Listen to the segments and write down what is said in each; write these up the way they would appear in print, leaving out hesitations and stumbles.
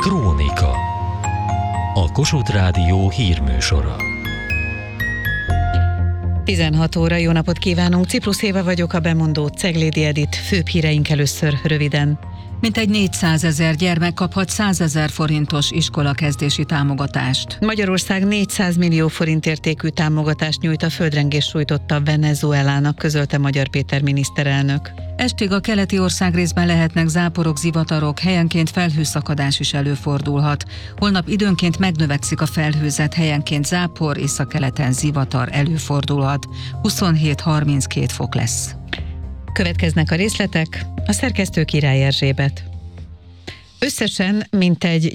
Krónika. A Kossuth Rádió hírműsora. 16 óra, jó napot kívánunk! Ciprusz Éva vagyok, a bemondó Ceglédi Edit. Főbb híreink először röviden. Mintegy 400 000 gyermek kaphat 100 000 forintos iskolakezdési támogatást. Magyarország 400 millió forint értékű támogatást nyújt a földrengés sújtotta Venezuelának, közölte Magyar Péter miniszterelnök. Estig a keleti országrészben lehetnek záporok, zivatarok, helyenként felhőszakadás is előfordulhat. Holnap időnként megnövekszik a felhőzet, helyenként zápor, északkeleten zivatar előfordulhat. 27-32 fok lesz. Következnek a részletek, a szerkesztő Király Erzsébet. Összesen mintegy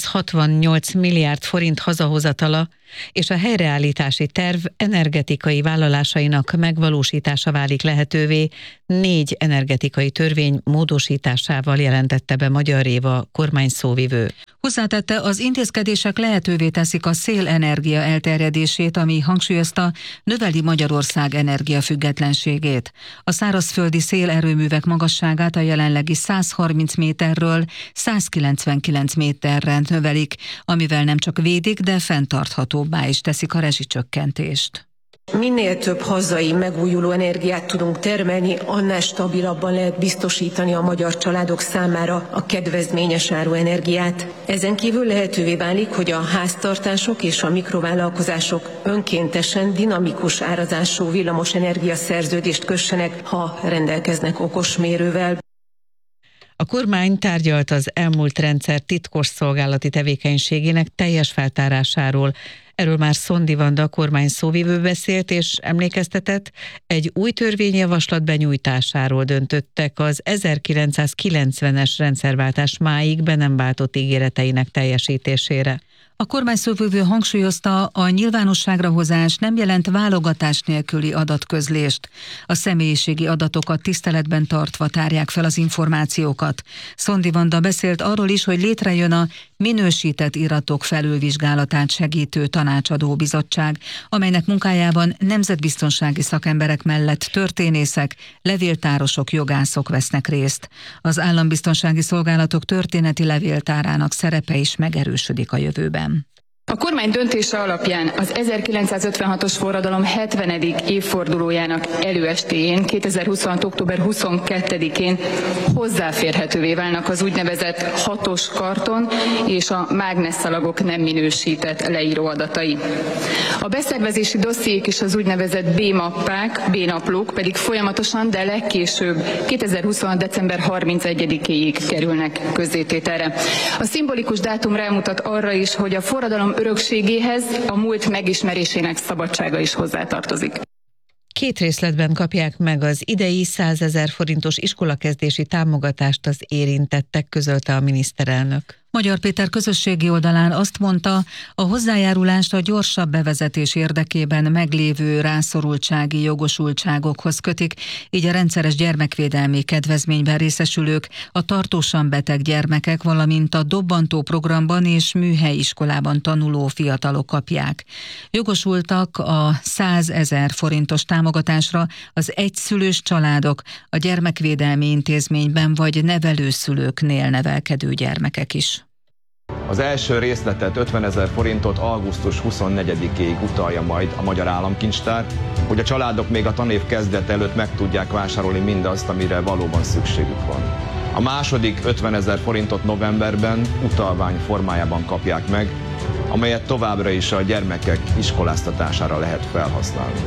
868 milliárd forint hazahozatala és a helyreállítási terv energetikai vállalásainak megvalósítása válik lehetővé 4 energetikai törvény módosításával, jelentette be Magyar Éva kormányszóvivő. Hozzátette, az intézkedések lehetővé teszik a szélenergia elterjedését, ami, hangsúlyozta, növeli Magyarország energiafüggetlenségét. A szárazföldi szélerőművek magasságát a jelenlegi 130 méterről 199 méterre növelik, amivel nem csak védik, de fenntarthatóbbá is teszik a rezsicsökkentést. Minél több hazai megújuló energiát tudunk termelni, annál stabilabban lehet biztosítani a magyar családok számára a kedvezményes áru energiát. Ezen kívül lehetővé válik, hogy a háztartások és a mikrovállalkozások önkéntesen dinamikus árazású villamosenergia szerződést kössenek, ha rendelkeznek okosmérővel. A kormány tárgyalt az elmúlt rendszer titkosszolgálati tevékenységének teljes feltárásáról. Erről már Szondi Vanda kormány szóvivő beszélt és emlékeztetett, egy új törvényjavaslat benyújtásáról döntöttek az 1990-es rendszerváltás máig be nem váltott ígéreteinek teljesítésére. A kormányszóvivő hangsúlyozta, a nyilvánosságra hozás nem jelent válogatás nélküli adatközlést. A személyiségi adatokat tiszteletben tartva tárják fel az információkat. Szondi Vanda beszélt arról is, hogy létrejön a minősített iratok felülvizsgálatát segítő tanácsadó bizottság, amelynek munkájában nemzetbiztonsági szakemberek mellett történészek, levéltárosok, jogászok vesznek részt. Az állambiztonsági szolgálatok történeti levéltárának szerepe is megerősödik a jövőben. A kormány döntése alapján az 1956-os forradalom 70. évfordulójának előestéjén, 2026. október 22-én hozzáférhetővé válnak az úgynevezett hatos karton és a mágnesszalagok nem minősített leíróadatai. A beszervezési dossziék és az úgynevezett B-mappák, B-naplók pedig folyamatosan, de legkésőbb 2026. december 31-éig kerülnek közzétételre. A szimbolikus dátum rámutat arra is, hogy a forradalom örökségéhez a múlt megismerésének szabadsága is hozzátartozik. 2 részletben kapják meg az idei 100 000 forintos iskolakezdési támogatást az érintettek, közölte a miniszterelnök. Magyar Péter közösségi oldalán azt mondta, a hozzájárulást a gyorsabb bevezetés érdekében meglévő rászorultsági jogosultságokhoz kötik, így a rendszeres gyermekvédelmi kedvezményben részesülők, a tartósan beteg gyermekek, valamint a dobbantó programban és műhelyiskolában tanuló fiatalok kapják. Jogosultak a 100 000 forintos támogatásra az egyszülős családok, a gyermekvédelmi intézményben vagy nevelőszülőknél nevelkedő gyermekek is. Az első részletet, 50 000 forintot augusztus 24-ig utalja majd a Magyar Államkincstár, hogy a családok még a tanév kezdet előtt meg tudják vásárolni mindazt, amire valóban szükségük van. A második 50 000 forintot novemberben utalvány formájában kapják meg, amelyet továbbra is a gyermekek iskoláztatására lehet felhasználni.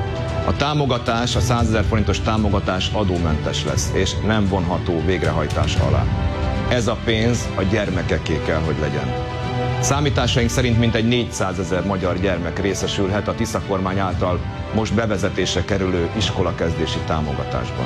A támogatás, a 100 000 forintos támogatás adómentes lesz, és nem vonható végrehajtás alá. Ez a pénz a gyermekeké kell, hogy legyen. Számításaink szerint mintegy 400 000 magyar gyermek részesülhet a Tisza kormány által most bevezetésre kerülő iskolakezdési támogatásban.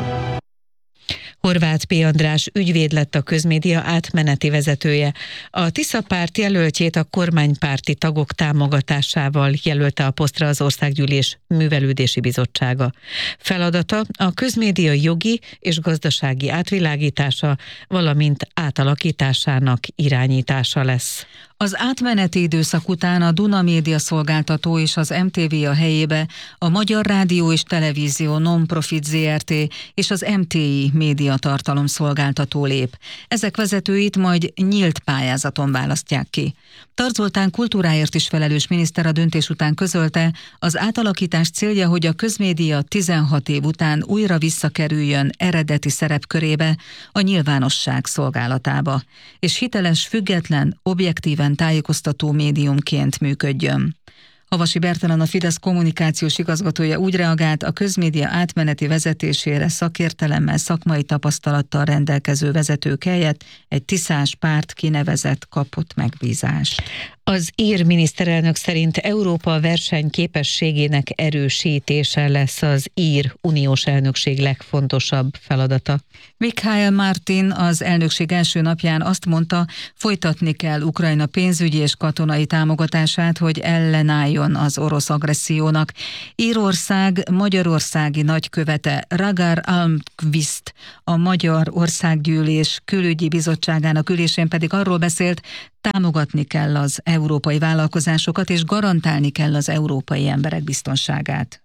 Horváth P. András ügyvéd lett a Közmédia átmeneti vezetője. A Tisza párt jelöltjét a kormánypárti tagok támogatásával jelölte a posztra az Országgyűlés Művelődési Bizottsága. Feladata a közmédia jogi és gazdasági átvilágítása, valamint átalakításának irányítása lesz. Az átmeneti időszak után a Duna Média szolgáltató és az MTV a helyébe a Magyar Rádió és Televízió Non-Profit Zrt. És az MTI média tartalomszolgáltató lép. Ezek vezetőit majd nyílt pályázaton választják ki. Tarts Zoltán kultúráért is felelős miniszter a döntés után közölte, az átalakítás célja, hogy a közmédia 16 év után újra visszakerüljön eredeti szerepkörébe, a nyilvánosság szolgálatába, és hiteles, független, objektíven tájékoztató médiumként működjön. Havasi Bertalan, a Fidesz kommunikációs igazgatója úgy reagált, a közmédia átmeneti vezetésére szakértelemmel, szakmai tapasztalattal rendelkező vezetők helyett egy tiszás párt kinevezett kapott megbízást. Az ír miniszterelnök szerint Európa versenyképességének erősítése lesz az ír uniós elnökség legfontosabb feladata. Michael Martin az elnökség első napján azt mondta, folytatni kell Ukrajna pénzügyi és katonai támogatását, hogy ellenálljon az orosz agressziónak. Írország magyarországi nagykövete Ragnar Almqvist a Magyar Országgyűlés külügyi bizottságának ülésén pedig arról beszélt, támogatni kell az európai vállalkozásokat, és garantálni kell az európai emberek biztonságát.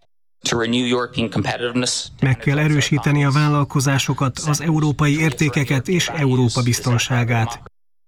Meg kell erősíteni a vállalkozásokat, az európai értékeket és Európa biztonságát.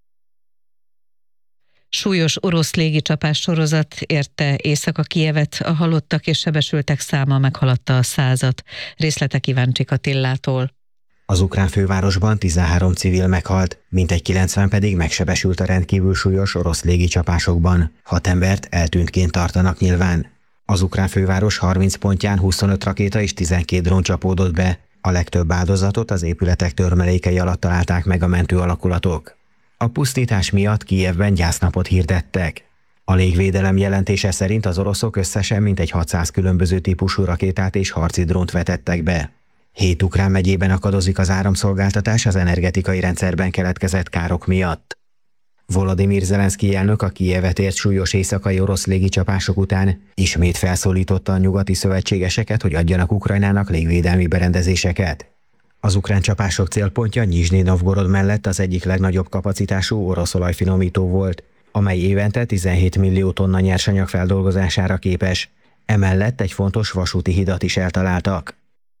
Súlyos orosz légicsapás sorozat érte Észak-Kijevet, a halottak és sebesültek száma meghaladta a 100-at. Részletek Iváncsik Attillától. Az ukrán fővárosban 13 civil meghalt, mintegy 90 pedig megsebesült a rendkívül súlyos orosz légicsapásokban. 6 embert eltűntként tartanak nyilván. Az ukrán főváros 30 pontján 25 rakéta és 12 drón csapódott be. A legtöbb áldozatot az épületek törmelékei alatt találták meg a mentő alakulatok. A pusztítás miatt Kijevben gyásznapot hirdettek. A légvédelem jelentése szerint az oroszok összesen mintegy 600 különböző típusú rakétát és harci drónt vetettek be. 7 ukrán megyében akadozik az áramszolgáltatás az energetikai rendszerben keletkezett károk miatt. Volodymyr Zelenszkij elnök a Kijevet ért súlyos éjszakai orosz légicsapások után ismét felszólította a nyugati szövetségeseket, hogy adjanak Ukrajnának légvédelmi berendezéseket. Az ukrán csapások célpontja Nyizsnyij Novgorod mellett az egyik legnagyobb kapacitású orosz olajfinomító volt, amely évente 17 millió tonna nyersanyag feldolgozására képes. Emellett egy fontos vasúti hidat is eltaláltak.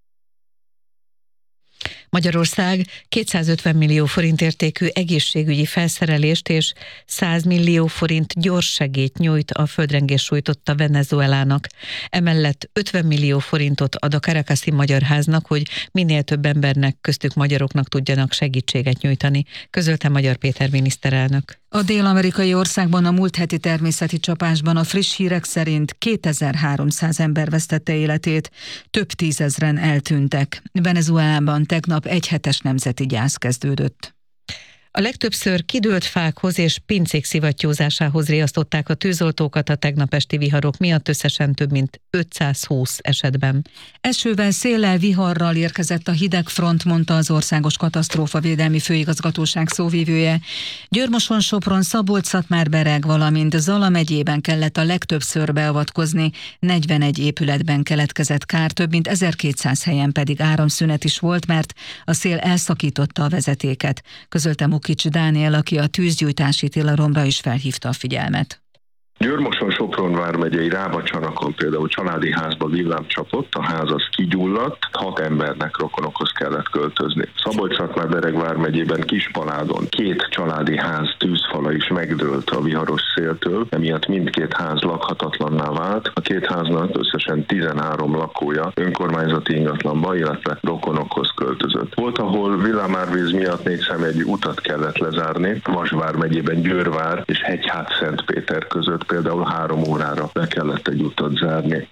Magyarország 250 millió forint értékű egészségügyi felszerelést és 100 millió forint gyors segélyt nyújt a földrengés sújtotta Venezuelának. Emellett 50 millió forintot ad a Caracasi Magyar Háznak, hogy minél több embernek, köztük magyaroknak tudjanak segítséget nyújtani, közölte Magyar Péter miniszterelnök. A dél-amerikai országban a múlt heti természeti csapásban a friss hírek szerint 2300 ember vesztette életét, több tízezren eltűntek. Venezuelában tegnap egyhetes nemzeti gyász kezdődött. A legtöbbször kidőlt fákhoz és pincék szivattyúzásához riasztották a tűzoltókat a tegnap esti viharok miatt, összesen több mint 520 esetben. Esővel, széllel, viharral érkezett a hidegfront, mondta az Országos Katasztrófavédelmi Főigazgatóság szóvivője. Győr-Moson-Sopron, Szabolcs-Szatmár-Bereg, valamint Zala megyében kellett a legtöbbször beavatkozni, 41 épületben keletkezett kár, több mint 1200 helyen pedig áramszünet is volt, mert a szél elszakította a vezetéket, közölte Mukics Dániel, aki a tűzgyújtási tilalomra is felhívta a figyelmet. Győr-Moson-Sopron vármegyei Rábacsanakon például családi házba villám csapott, a ház az kigyulladt, 6 embernek, rokonokhoz kellett költözni. Szabolcs-Szatmár-Bereg vármegyében Kispaládon 2 családi ház tűzfala is megdőlt a viharos széltől, emiatt mindkét ház lakhatatlanná vált. A 2 háznak összesen 13 lakója önkormányzati ingatlanba, illetve rokonokhoz költözött. Volt, ahol villámárvíz miatt 4 személyű utat kellett lezárni, Vas vármegyében Győrvár és Hegyhát-Szentpéter között például 3 órára be kellett egy utat zárni.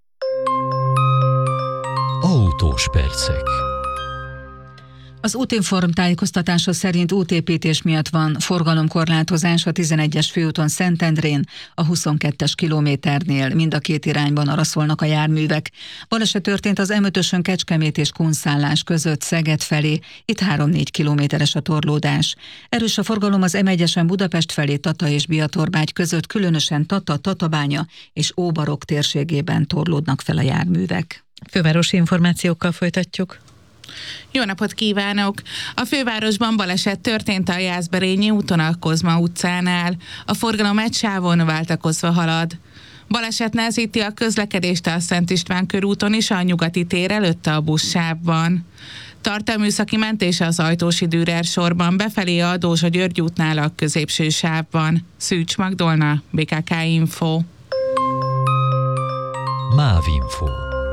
Autós percek. Az Útinform tájékoztatása szerint útépítés miatt van forgalomkorlátozás a 11-es főúton Szentendrén, a 22-es kilométernél, mind a két irányban arra szólnak a járművek. Baleset történt az M5-ösön Kecskemét és Kunszállás között Szeged felé, itt 3-4 kilométeres a torlódás. Erős a forgalom az M1-esen Budapest felé Tata és Biatorbágy között, különösen Tata, Tatabánya és Óbarok térségében torlódnak fel a járművek. Fővárosi információkkal folytatjuk. Jó napot kívánok! A fővárosban baleset történt a Jászberényi úton a Kozma utcánál. A forgalom egy sávon váltakozva halad. Baleset nehezíti a közlekedést a Szent István körúton is a Nyugati tér előtt a buszsávban. Tart a műszaki mentés az Ajtósi Dürer sorban befelé a Dózsa-György útnál a középső sávban. Szűcs Magdolna, BKK Info. MÁV Info.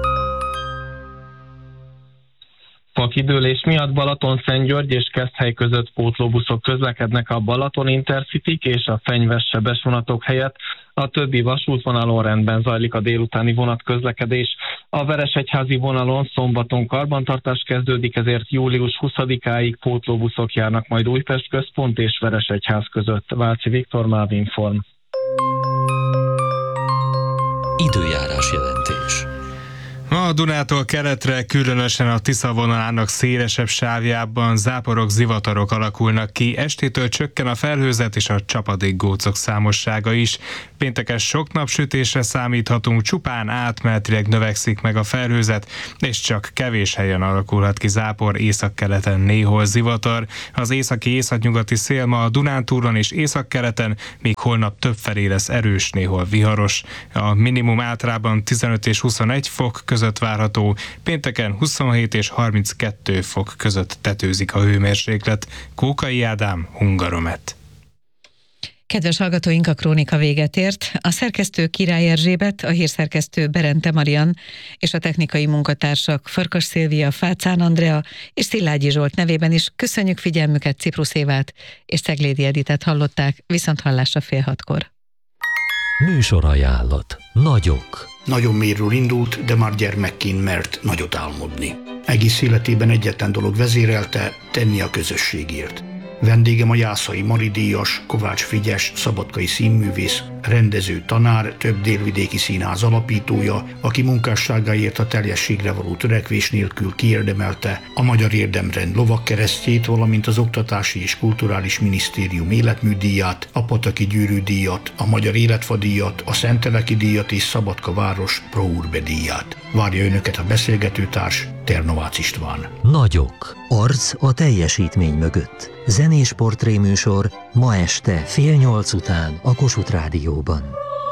Vakidőlés miatt Balatonszentgyörgy és Keszthely között pótlóbuszok közlekednek a Balaton Intercityk és a Fenyves-Sebes vonatok helyett. A többi vasútvonalon rendben zajlik a délutáni vonatközlekedés. A Veresegyházi vonalon szombaton karbantartás kezdődik, ezért július 20-áig pótlóbuszok járnak majd Újpest központ és Veresegyház között. Váci Viktor, MÁV Inform. Időjárás jelentés. Ma a Dunától keletre, különösen a Tisza vonalának szélesebb sávjában záporok, zivatarok alakulnak ki. Estétől csökken a felhőzet és a csapadékgócok számossága is. Pénteken sok napsütésre számíthatunk, csupán átmenetileg növekszik meg a felhőzet, és csak kevés helyen alakulhat ki zápor, északkeleten néhol zivatar. Az északi-északnyugati szél ma a Dunántúlon és északkeleten, míg holnap többfelé lesz erős, néhol viharos. A minimum általában 15 és 21 fok között várható, pénteken 27 és 32 fok között tetőzik a hőmérséklet. Kókai Ádám, Hungaromet. Kedves hallgatóink, a krónika véget ért. A szerkesztő Király Erzsébet, a hírszerkesztő Berente Marian és a technikai munkatársak Farkas Szilvia, Fácán Andrea és Szilágyi Zsolt nevében is köszönjük figyelmüket. Ciprus Évát és Ceglédi Editet hallották. Viszonthallásra 5:30. Műsorajánlat. Nagyok. Nagyon mélyről indult, de már gyermekként mert nagyot álmodni. Egész életében egyetlen dolog vezérelte, tenni a közösségért. Vendégem a Jászai Mari díjas, Kovács Frigyes, szabadkai színművész, rendező, tanár, több délvidéki színház alapítója, aki munkásságáért a teljességre való törekvés nélkül kiérdemelte a Magyar Érdemrend lovagkeresztjét, valamint az Oktatási és Kulturális Minisztérium életműdíját, a Pataki Gyűrű díjat, a Magyar Életfa díjat, a Szenteleki díjat és Szabadka város Pro Urbe díját. Várja önöket a beszélgetőtárs, Ternovácz István. Nagyok. Arc a teljesítmény mögött. Zenés portréműsor ma este 7:30 után a Kossuth Rádióban.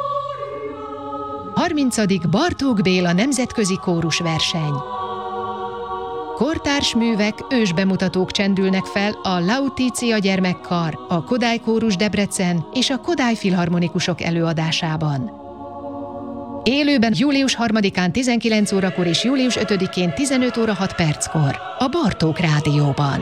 30. Bartók Béla nemzetközi kórusverseny. Kortárs művek, ősbemutatók csendülnek fel a Lautitia gyermekkar, a Kodály Kórus Debrecen és a Kodály Filharmonikusok előadásában. Élőben július 3-án 19 órakor és július 5-én 15 óra 6 perckor a Bartók Rádióban.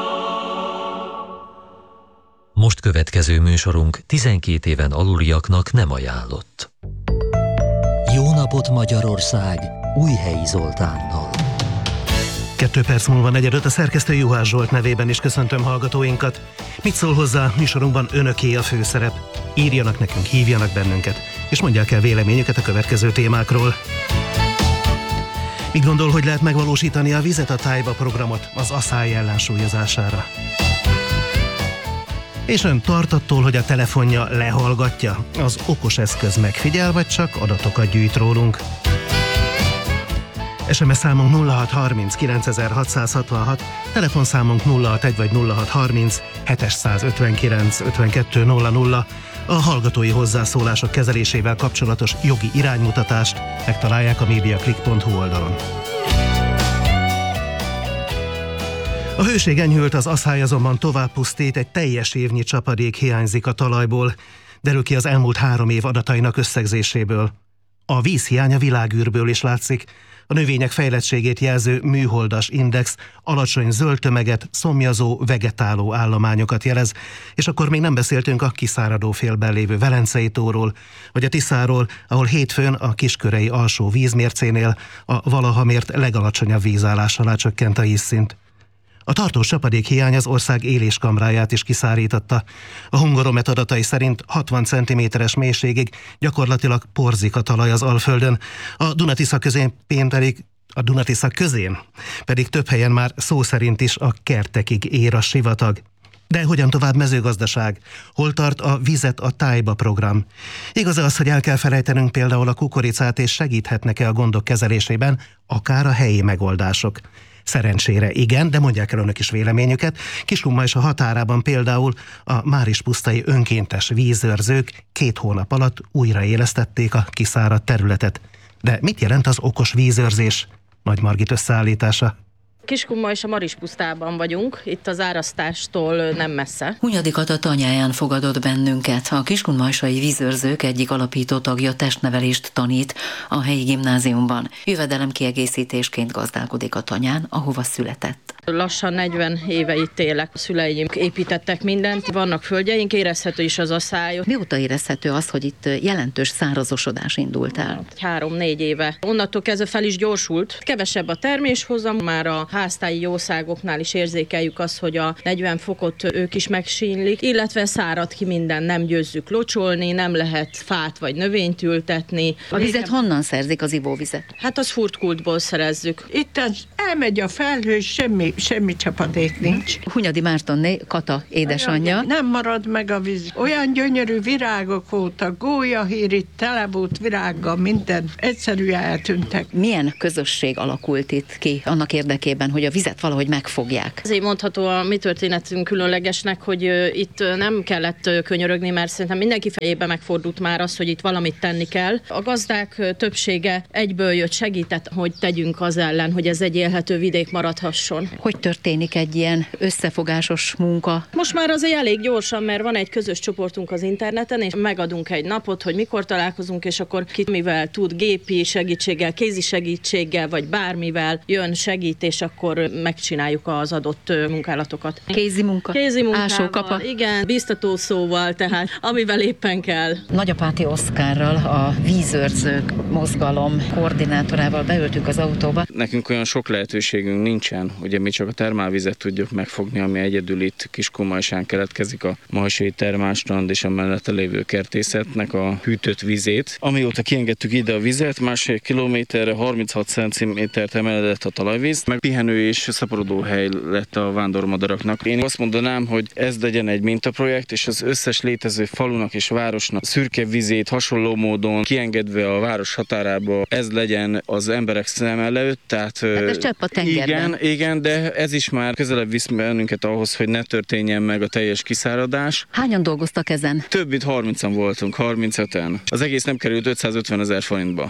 Most következő műsorunk 12 éven aluliaknak nem ajánlott. Jó napot Magyarország! Újhelyi Zoltánnal. 2 perc múlva 4:05, a szerkesztő Juhász Zsolt nevében is köszöntöm hallgatóinkat. Mit szól hozzá, műsorunkban önöké a főszerep. Írjanak nekünk, hívjanak bennünket, és mondják el véleményüket a következő témákról. Mit gondol, hogy lehet megvalósítani a Vizet a tájba programot az aszály ellensúlyozására? És ön tart attól, hogy a telefonja lehallgatja? Az okos eszköz megfigyel, vagy csak adatokat gyűjt rólunk? SMS számunk 0630 9666, telefonszámunk 061 vagy 0630 759 52 00. A hallgatói hozzászólások kezelésével kapcsolatos jogi iránymutatást megtalálják a mediaclick.hu oldalon. A hőség enyhült, az aszály azonban tovább pusztít, egy teljes évnyi csapadék hiányzik a talajból, derül ki az elmúlt 3 év adatainak összegzéséből. A vízhiány a világűrből is látszik. A növények fejlettségét jelző műholdas index alacsony zöld tömeget, szomjazó, vegetáló állományokat jelez, és akkor még nem beszéltünk a kiszáradó félben lévő Velencei tóról, vagy a Tiszáról, ahol hétfőn a Kiskörei alsó vízmércénél a valaha mért legalacsonyabb vízállás alá csökkent a ízszint. A tartós csapadékhiány az ország éléskamráját is kiszárította. A Hungaromet adatai szerint 60 cm-es mélységig gyakorlatilag porzik a talaj az Alföldön. A Dunatisza közén pedig több helyen már szó szerint is a kertekig ér a sivatag. De hogyan tovább mezőgazdaság? Hol tart a Vizet a tájba program? Igaz az, hogy el kell felejtenünk például a kukoricát, és segíthetnek-e a gondok kezelésében akár a helyi megoldások? Szerencsére igen, de mondják el önök is véleményüket. Kiskunmajsa határában például a Márispusztai önkéntes vízőrzők 2 hónap alatt újraélesztették a kiszáradt területet. De mit jelent az okos vízőrzés? Nagy Margit összeállítása. Kiskunmajsa Marispusztában vagyunk, itt az árasztástól nem messze. Hunyadi Kata tanyáján fogadott bennünket. A kiskunmajsai vízőrzők egyik alapító tagja testnevelést tanít a helyi gimnáziumban. Jövedelemkiegészítésként gazdálkodik a tanyán, ahova született. Lassan 40 éve itt élek. A szüleim építettek mindent, vannak földjeink, érezhető is az asszály. Mióta érezhető az, hogy itt jelentős szárazosodás indult el? 3-4 éve. Onnantól kezdve fel is gyorsult. Kevesebb a terméshozam, már a háztáji jószágoknál is érzékeljük azt, hogy a 40 fokot ők is megsínlik, illetve szárad ki minden, nem győzzük locsolni, nem lehet fát vagy növényt ültetni. A vizet honnan szerzik, az ivóvizet? Hát az furtkultból szerezzük. Itt elmegy a felhő, semmi csapadék nincs. Hunyadi Mártonné, Kata édesanyja. Nem marad meg a víz. Olyan gyönyörű virágok voltak, gólyahír itt tele volt virággal, minden egyszerűen eltűntek. Milyen közösség alakult itt ki annak érdekében, hogy a vizet valahogy megfogják? Ezért mondható a mi történetünk különlegesnek, hogy itt nem kellett könyörögni, mert szerintem mindenki fejébe megfordult már az, hogy itt valamit tenni kell. A gazdák többsége egyből jött, segített, hogy tegyünk az ellen, hogy ez egy élhető vidék maradhasson. Hogy történik egy ilyen összefogásos munka? Most már azért elég gyorsan, mert van egy közös csoportunk az interneten, és megadunk egy napot, hogy mikor találkozunk, és akkor ki mivel tud, gépi segítséggel, kézi segítséggel, vagy bármivel jön, segít, és akkor megcsináljuk az adott munkálatokat. Kézi munka? Kézi munkával, Ásókapa? Igen, biztató szóval, tehát amivel éppen kell. Nagyapáti Oszkárral, a vízőrzők mozgalom koordinátorával beültünk az autóba. Nekünk olyan sok lehetőségünk nincsen, ugye mi csak a termálvizet tudjuk megfogni, ami egyedül itt Kiskunmajsán keletkezik, a Majsai termálstrand és a mellette lévő kertészetnek a hűtött vizét. Amióta kiengedtük ide a vizet, 1,5 kilométerre 36 centimétert emelkedett a talajvíz, meg pihenő és szaporodó hely lett a vándormadaraknak. Én azt mondanám, hogy ez legyen egy mintaprojekt, és az összes létező falunak és városnak szürke vizét hasonló módon kiengedve a város határába, ez legyen az emberek szem előtt. Tehát ez csepp a tengerben. Igen, de ez is már közelebb visz bennünket ahhoz, hogy ne történjen meg a teljes kiszáradás. Hányan dolgoztak ezen? Több mint 30-an voltunk, 35-en. Az egész nem került 550 000 forintba.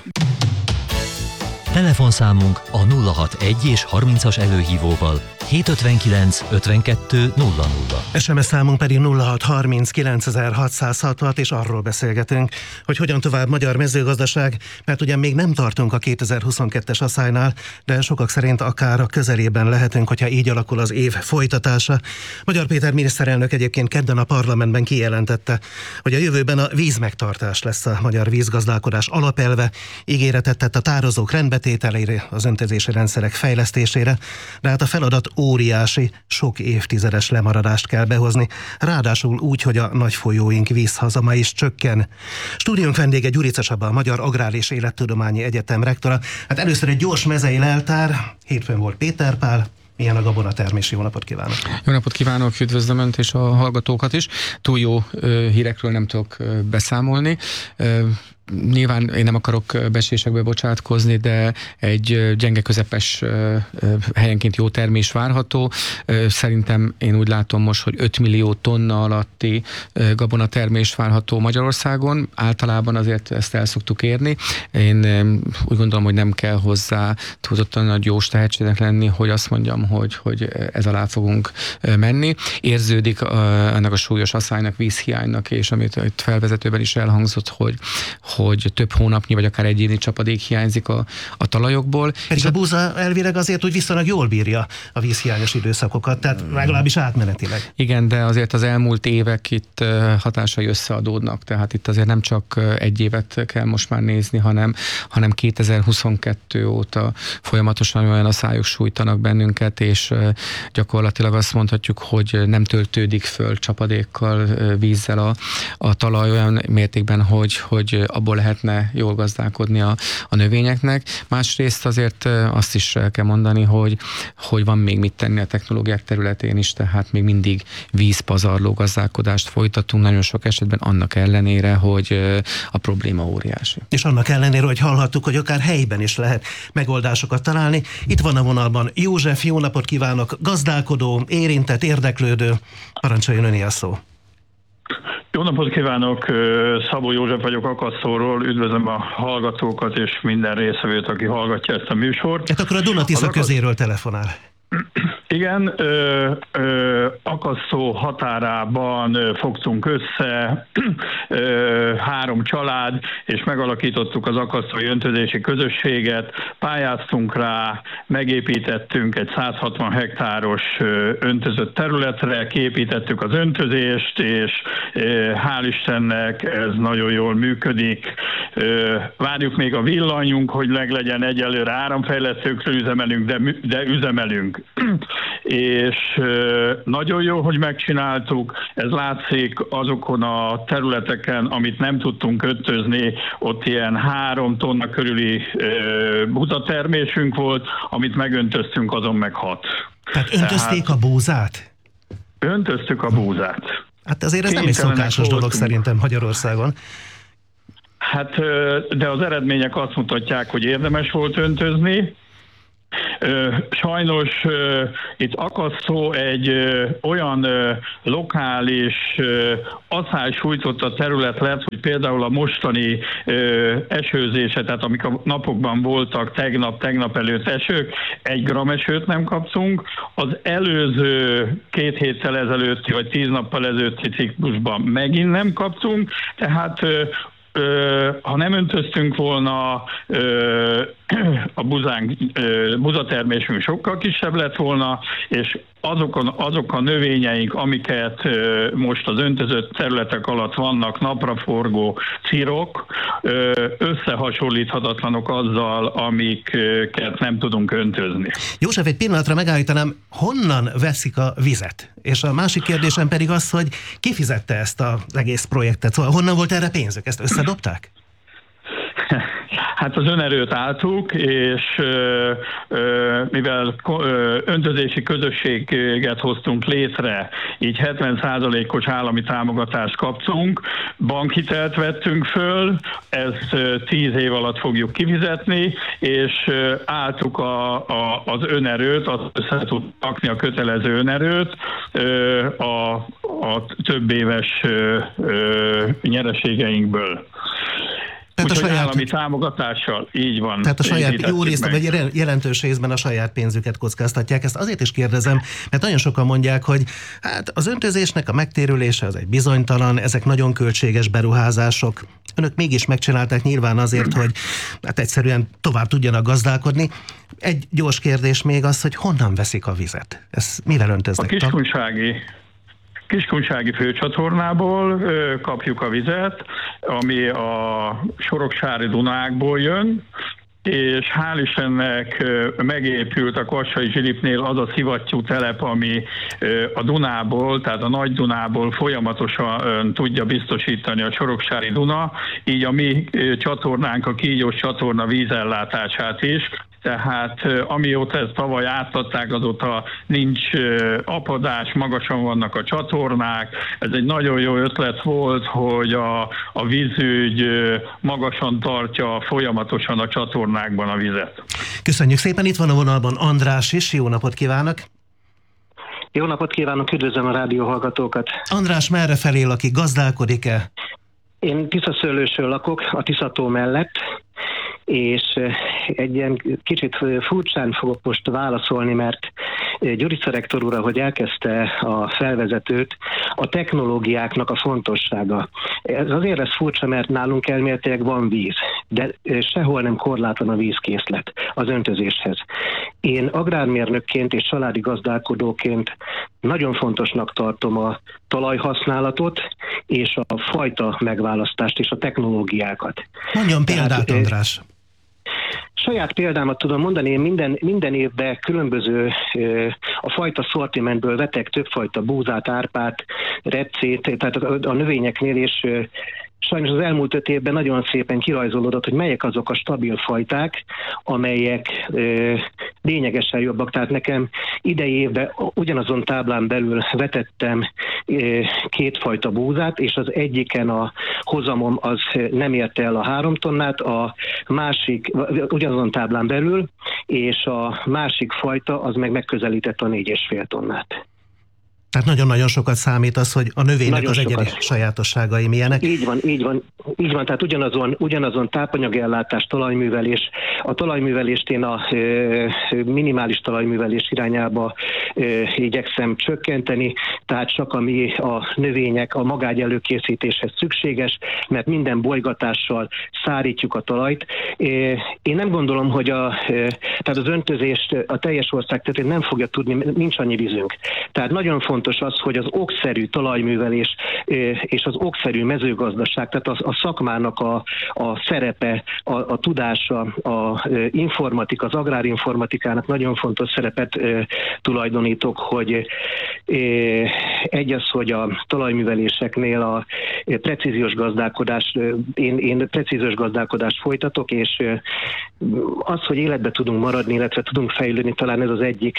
Telefonszámunk a 061 és 30-as előhívóval 759 52 00. SMS számunk pedig 0630 9666, és arról beszélgetünk, hogy hogyan tovább magyar mezőgazdaság, mert ugyan még nem tartunk a 2022-es asszálynál, de sokak szerint akár a közelében lehetünk, hogyha így alakul az év folytatása. Magyar Péter miniszterelnök egyébként kedden a parlamentben kijelentette, hogy a jövőben a vízmegtartás lesz a magyar vízgazdálkodás alapelve, ígéretet tett a tározók rendbetételére, az öntözési rendszerek fejlesztésére, de hát a feladat óriási, sok évtizedes lemaradást kell behozni, ráadásul úgy, hogy a nagy folyóink vízhazama is csökken. Stúdiónk vendége Gyurica Csaba, a Magyar Agrár és Élettudományi Egyetem rektora. Hát először egy gyors mezei leltár, hétfőn volt Péter Pál. Milyen a gabonatermés? Jó napot kívánok! Jó napot kívánok, üdvözlöm Önt és a hallgatókat is. Túl jó hírekről nem tudok beszámolni. Nyilván én nem akarok becslésekbe bocsátkozni, de egy gyenge közepes helyenként jó termés várható. Szerintem én úgy látom most, hogy 5 millió tonna alatti gabonatermés várható Magyarországon. Általában azért ezt el szoktuk érni. Én úgy gondolom, hogy nem kell hozzá túlzottan nagy jós tehetségnek lenni, hogy azt mondjam, hogy ez alá fogunk menni. Érződik ennek a súlyos asszálynak, vízhiánynak, és amit itt felvezetőben is elhangzott, hogy több hónapnyi, vagy akár egy évnyi csapadék hiányzik a talajokból. Pedig a búza elvileg azért úgy viszonylag jól bírja a vízhiányos időszakokat, tehát legalábbis átmenetileg. Igen, de azért az elmúlt évek itt hatásai összeadódnak, tehát itt azért nem csak egy évet kell most már nézni, hanem 2022 óta folyamatosan olyan asszályok sújtanak bennünket, és gyakorlatilag azt mondhatjuk, hogy nem töltődik föl csapadékkal, vízzel a talaj olyan mértékben, hogy a abból lehetne jól gazdálkodni a növényeknek. Másrészt azért azt is kell mondani, hogy van még mit tenni a technológiák területén is, tehát még mindig vízpazarló gazdálkodást folytatunk nagyon sok esetben, annak ellenére, hogy a probléma óriási. És annak ellenére, hogy hallhattuk, hogy akár helyben is lehet megoldásokat találni. Itt van a vonalban József, jó napot kívánok, gazdálkodó, érintett, érdeklődő. Parancsoljon öné a szó. Jó napot kívánok, Szabó József vagyok Akasztóról, üdvözlöm a hallgatókat és minden részvevőt, aki hallgatja ezt a műsort. Hát akkor a Duna-Tisza közéről telefonál. Igen, Akasztó határában fogtunk össze 3 család, és megalakítottuk az akasztói öntözési közösséget, pályáztunk rá, megépítettünk egy 160 hektáros öntözött területre, kiépítettük az öntözést, és hál' Istennek ez nagyon jól működik. Várjuk még a villanyunk, hogy legyen, egyelőre áramfejlesztőkről üzemelünk, de üzemelünk. És nagyon jó, hogy megcsináltuk, ez látszik azokon a területeken, amit nem tudtunk öntözni, ott ilyen 3 tonna körüli búzatermésünk volt, amit megöntöztünk, azon meg 6. Tehát öntözték a búzát? Öntöztük a búzát. Hát azért ez nem egy szokásos dolog szerintem Magyarországon. Hát, de az eredmények azt mutatják, hogy érdemes volt öntözni. Sajnos itt Akasztó egy olyan lokális asszály sújtotta terület lett, hogy például a mostani esőzése, tehát amik a napokban voltak, tegnap előtt esők, 1 gram esőt nem kaptunk. Az előző 2 héttel ezelőtti, vagy 10 nappal ezelőtti ciklusban megint nem kaptunk, tehát ha nem öntöztünk volna, a buzatermésünk sokkal kisebb lett volna, és azok a növényeink, amiket most az öntözött területek alatt vannak, napraforgó cirok, összehasonlíthatatlanok azzal, amiket nem tudunk öntözni. József, egy pillanatra megállítanám, honnan veszik a vizet? És a másik kérdésem pedig az, hogy ki fizette ezt az egész projektet? Szóval honnan volt erre pénzük? Ezt összedobták? Hát az önerőt álltuk, és mivel öntözési közösséget hoztunk létre, így 70%-os állami támogatást kaptunk, bankhitelt vettünk föl, ezt 10 év alatt fogjuk kifizetni, és álltuk az önerőt, azt össze tudtuk rakni a kötelező önerőt a több éves nyereségeinkből. Tehát úgyhogy állami támogatással, így van. Tehát a saját, jó részben, vagy jelentős részben a saját pénzüket kockáztatják. Ezt azért is kérdezem, mert nagyon sokan mondják, hogy hát az öntözésnek a megtérülése az egy bizonytalan, ezek nagyon költséges beruházások. Önök mégis megcsinálták nyilván azért, hogy hát egyszerűen tovább tudjanak gazdálkodni. Egy gyors kérdés még az, hogy honnan veszik a vizet? Ezt mivel öntöznek? A Kiskunsági főcsatornából kapjuk a vizet, ami a Soroksári Dunákból jön, és hál' Istennek megépült a Kassai Zsilipnél az a szivattyú telep, ami a Dunából, tehát a Nagy Dunából folyamatosan tudja biztosítani a Soroksári Duna, így a mi csatornánk, a Kígyós csatorna vízellátását is. Tehát amióta ezt tavaly átadták, azóta nincs apadás, magasan vannak a csatornák. Ez egy nagyon jó ötlet volt, hogy a vízügy magasan tartja folyamatosan a csatornákban a vizet. Köszönjük szépen, itt van a vonalban András is, jó napot kívánok! Jó napot kívánok, üdvözlöm a rádióhallgatókat! András, merre felé lakik, gazdálkodik-e? Én Tiszaszőlősről lakok, a Tiszató mellett, és egy ilyen kicsit furcsán fogok most válaszolni, mert Gyurica rektor úr, ahogy elkezdte a felvezetőt, a technológiáknak a fontossága. Ez azért lesz furcsa, mert nálunk elméletileg van víz, de sehol nem korlátlan a vízkészlet az öntözéshez. Én agrármérnökként és családi gazdálkodóként nagyon fontosnak tartom a talajhasználatot és a fajta megválasztást és a technológiákat. Mondjon példát, András! Saját példámat tudom mondani, én minden évben különböző a fajta szortimentből vetek többfajta búzát, árpát, repcét, tehát a növényeknél, és sajnos az elmúlt 5 évben nagyon szépen kirajzolódott, hogy melyek azok a stabil fajták, amelyek lényegesen jobbak. Tehát nekem idei évben ugyanazon táblán belül vetettem 2 fajta búzát, és az egyiken a hozamom az nem érte el a 3 tonnát, a másik ugyanazon táblán belül, és a másik fajta az meg megközelített a 4,5 tonnát. Tehát nagyon-nagyon sokat számít az, hogy a növénynek nagyon az egyedi sajátosságai milyenek. Így van, tehát ugyanazon tápanyagellátás, talajművelés. A talajművelést én a minimális talajművelés irányába igyekszem csökkenteni, tehát csak ami a növények, a magágy előkészítéshez szükséges, mert minden bolygatással szárítjuk a talajt. Én nem gondolom, hogy tehát az öntözést a teljes ország területén nem fogja tudni, nincs annyi vízünk. Tehát nagyon fontos az, hogy az okszerű talajművelés és az okszerű mezőgazdaság, tehát a szakmának a szerepe, a tudása, a informatika, az agrárinformatikának nagyon fontos szerepet tulajdonítok, hogy hogy a talajműveléseknél a precíziós gazdálkodás, én precíziós gazdálkodást folytatok, és az, hogy életbe tudunk maradni, illetve tudunk fejlődni, talán ez az egyik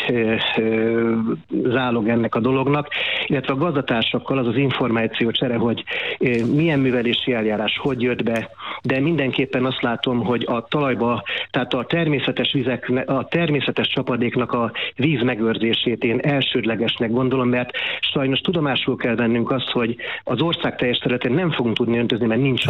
zálog ennek a dolognak, illetve a gazdatársakkal az információcsere, hogy milyen művelési eljárás hogy jött be, de mindenképpen azt látom, hogy a talajba, tehát a természetes csapadéknak a víz megőrzését én elsődlegesnek gondolom, mert sajnos tudomásul kell vennünk azt, hogy az ország teljes területén nem fogunk tudni öntözni, mert nincs